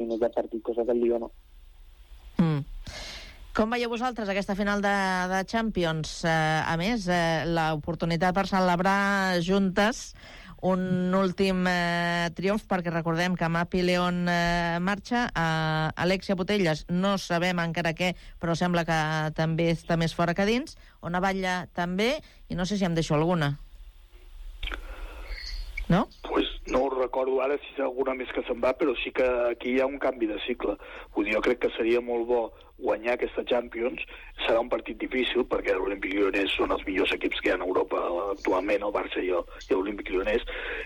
minuts de partit, cosa que el Lió no. Com veieu vosaltres aquesta final de Champions? A més, l'oportunitat per celebrar juntes un últim triomf, perquè recordem que Mapi León marxa, Alexia Putellas no sabem encara què, però sembla que també està més fora que dins, Ona Batlle també, i no sé si em deixo alguna. No? Pues no ho recordo ara si hi ha alguna més que se'n va, però sí que aquí hi ha un canvi de cicle. Vull dir, jo crec que seria molt bo guanyar aquesta Champions. Serà un partit difícil, perquè l'Olímpic Lyonnais són els millors equips que hi ha en Europa actualment, el Barça i l'Olímpic Lyonnais,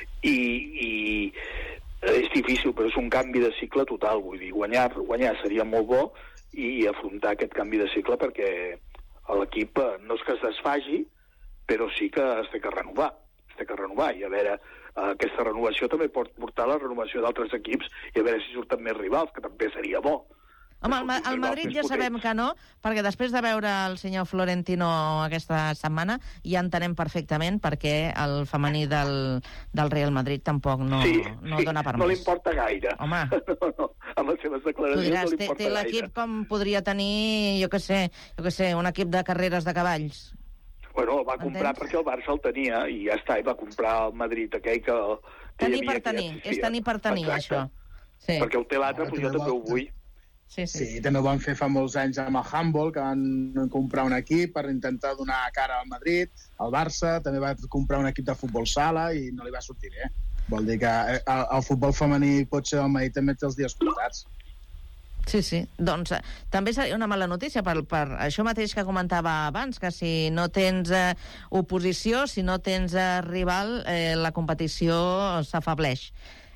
i és difícil, però és un canvi de cicle total. Vull dir, guanyar seria molt bo, i afrontar aquest canvi de cicle, perquè l'equip no és que es desfagi, però sí que es té que renovar, i a veure, aquesta renovació també pot portar la renovació d'altres equips i a veure si surten més rivals, que també seria bo. Home, el Madrid ja sabem que no, perquè després de veure el senyor Florentino aquesta setmana ja entenem perfectament perquè el femení del Real Madrid tampoc no dona per més. No li importa gaire. Home. No, amb les seves declaracions diràs, no li importa gaire. Té l'equip com podria tenir, jo què sé, un equip de carreres de cavalls. Bueno, el va comprar perquè el Barça el tenia i ja està, i va comprar el Madrid aquell que tenir per tenir, és tenir per tenir. Exacte. Això. Sí. Perquè el té l'altre, jo també ho vull. Sí, també ho van fer fa molts anys amb el Handball, que van comprar un equip per intentar donar cara al Madrid, al Barça, també va comprar un equip de futbol sala i no li va sortir bé. Vol dir que el futbol femení pot ser del Madrid també té els dies comptats. Sí, doncs també seria una mala notícia per això mateix que comentava abans, que si no tens oposició, si no tens rival, la competició s'afableix.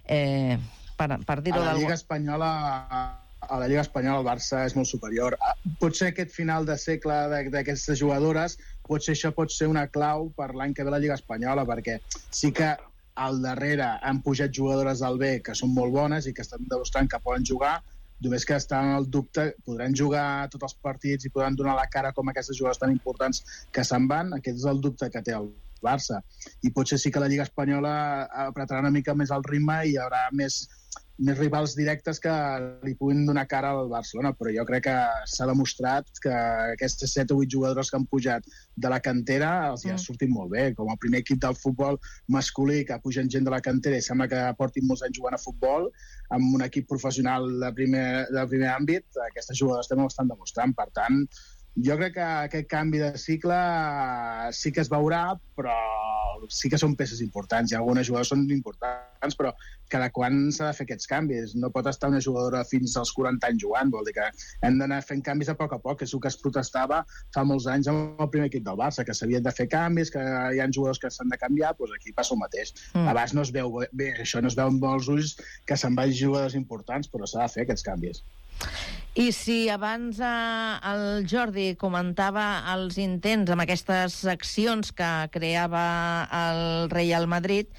Per dir-ho a la Lliga Espanyola el Barça és molt superior. Potser aquest final de segle d'aquestes jugadores, això pot ser una clau per l'any que ve la Lliga Espanyola, perquè sí que al darrere han pujat jugadores del B que són molt bones i que estan demostrant que poden jugar, només que està en el dubte, podran jugar tots els partits i podran donar la cara com aquestes jugadores tan importants que se'n van. Aquest és el dubte que té el Barça. I potser sí que la Lliga Espanyola apretarà una mica més el ritme i hi haurà més rivals directes que li puguin donar cara al Barcelona, però jo crec que s'ha demostrat que aquestes 7 o 8 jugadors que han pujat de la cantera els hi ha sortit molt bé, com el primer equip del futbol masculí que pugen gent de la cantera i sembla que portin molts anys jugant a futbol amb un equip professional de primer àmbit, aquestes jugadores també ho estan demostrant. Per tant, jo crec que aquest canvi de cicle sí que es veurà, però sí que són peces importants, i algunes jugadores són importants, però cada quan s'ha de fer aquests canvis. No pot estar una jugadora fins als 40 anys jugant, vol dir que hem d'anar fent canvis a poc, que és el que es protestava fa molts anys amb el primer equip del Barça, que s'havien de fer canvis, que hi ha jugadors que s'han de canviar, doncs aquí passa el mateix. Abans no es veu bé, això no es veu amb els ulls que se'n vagin jugadors importants, però s'ha de fer aquests canvis. I si abans el Jordi comentava els intents amb aquestes accions que creava el Real Madrid,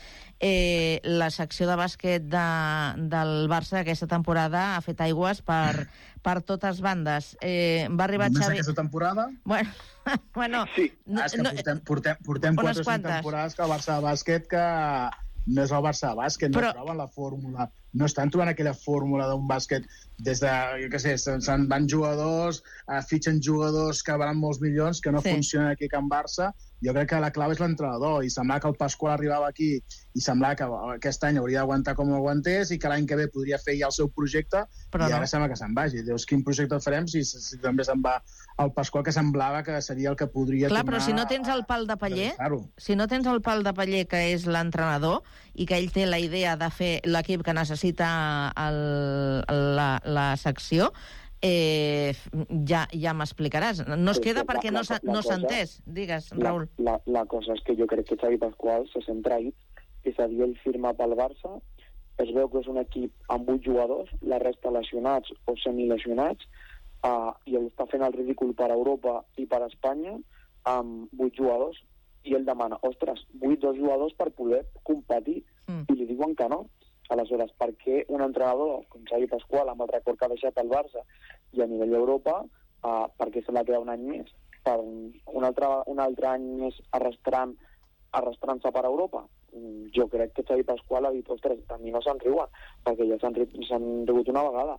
la secció de bàsquet del Barça aquesta temporada ha fet aigües per totes bandes. Va arribar Xavi... Només aquesta temporada? Bueno sí. És que portem 4 o 5 temporades que el Barça de bàsquet que no és el Barça de bàsquet, no troben la fórmula, no estan trobant aquella fórmula d'un bàsquet des de, jo què sé, se'n van jugadors, fitxen jugadors que valen molts milions, que no funcionen aquí a Can Barça. Jo crec que la clau és l'entrenador, i semblava que el Pasqual arribava aquí i semblava que aquest any hauria d'aguantar com ho aguantés i que l'any que ve podria fer ja el seu projecte, però i ara sembla que se'n vagi. Dius, quin projecte farem si també se'n va el Pasqual, que semblava que seria el que podria tornar... Clar, però si no tens el pal de paller, que és l'entrenador, i que ell té la idea de fer l'equip que necessita la secció, ja m'explicaràs. No es queda perquè no s'ha entès. Digues, Raül. La cosa és que jo crec que Xavi Pasqual se sent traït, és a dir, ell firma pel Barça, es veu que és un equip amb 8 jugadors, la resta lesionats o semilesionats, i ell està fent el ridícul per Europa i per Espanya amb 8 jugadors, i ell demana, ostres, 8 jugadors per poder competir, i li diuen que no. Aleshores, per què un entrenador com Xavi Pasqual, amb el record que ha deixat el Barça i a nivell d'Europa, per què se l'ha quedat un any més? Per un altre any més arrastrant-se per Europa? Jo crec que Xavi Pasqual ha dit, ostres, a mi no se'n riuen, perquè ja s'han rigut una vegada.